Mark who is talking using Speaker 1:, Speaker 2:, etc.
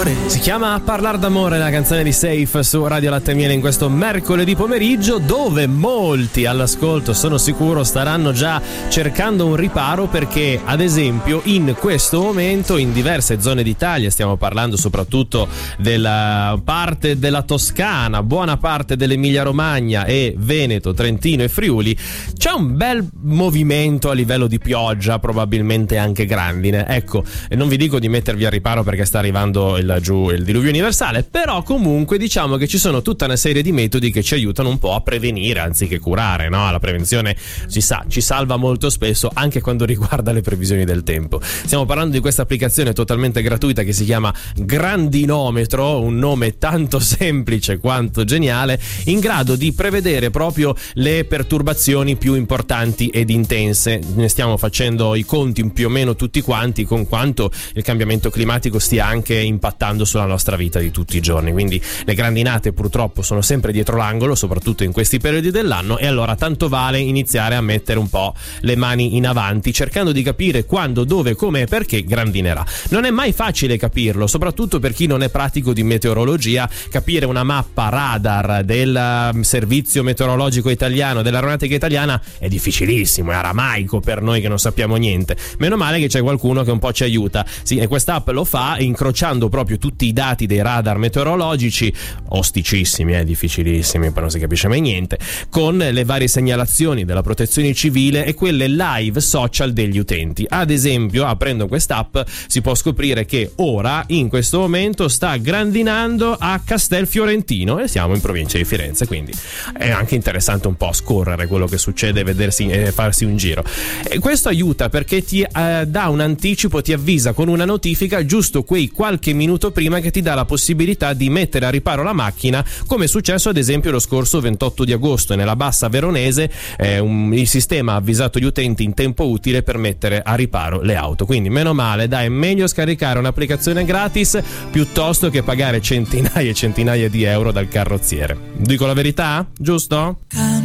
Speaker 1: d'amore.
Speaker 2: Si chiama Parlar d'amore, la canzone di Safe su Radio Latte e Miele in questo mercoledì pomeriggio, dove molti all'ascolto, sono sicuro, staranno già cercando un riparo, perché ad esempio in questo momento in diverse zone d'Italia, stiamo parlando soprattutto della parte della Toscana, buona parte dell'Emilia Romagna e Veneto, Trentino e Friuli, c'è un bel movimento a livello di pioggia, probabilmente anche grandine. Ecco, non vi dico di mettervi a riparo perché sta arrivando il diluvio universale, però comunque diciamo che ci sono tutta una serie di metodi che ci aiutano un po' a prevenire anziché curare, no? La prevenzione, si sa, ci salva molto spesso anche quando riguarda le previsioni del tempo. Stiamo parlando di questa applicazione totalmente gratuita che si chiama Grandinometro, un nome tanto semplice quanto geniale, in grado di prevedere proprio le perturbazioni più importanti ed intense. Ne stiamo facendo i conti più o meno tutti quanti con quanto il cambiamento climatico stia anche impattando sulla nostra vita di tutti i giorni, quindi le grandinate purtroppo sono sempre dietro l'angolo, soprattutto in questi periodi dell'anno, e allora tanto vale iniziare a mettere un po' le mani in avanti, cercando di capire quando, dove, come e perché grandinerà. Non è mai facile capirlo, soprattutto per chi non è pratico di meteorologia. Capire una mappa radar del servizio meteorologico italiano, dell'aeronautica italiana, è difficilissimo, è aramaico per noi che non sappiamo niente. Meno male che c'è qualcuno che un po' ci aiuta. Sì, e quest'app lo fa incrociando proprio tutti i dati dei radar meteorologici, osticissimi, difficilissimi, poi non si capisce mai niente, con le varie segnalazioni della protezione civile e quelle live social degli utenti. Ad esempio, aprendo quest'app si può scoprire che ora, in questo momento, sta grandinando a Castelfiorentino e siamo in provincia di Firenze, quindi è anche interessante un po' scorrere quello che succede, vedersi e farsi un giro. E questo aiuta perché ti dà un anticipo, ti avvisa con una notifica giusto quei qualche minuto prima, che ti dà la possibilità di mettere a riparo la macchina, come è successo ad esempio lo scorso 28 di agosto nella Bassa Veronese. Il sistema ha avvisato gli utenti in tempo utile per mettere a riparo le auto, quindi meno male, dai, è meglio scaricare un'applicazione gratis piuttosto che pagare centinaia e centinaia di euro dal carrozziere. Dico la verità? Giusto?